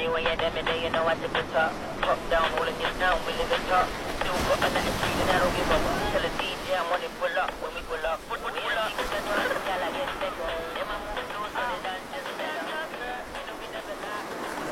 when you're damn it, then you know I tip the top. Top down, rolling it down.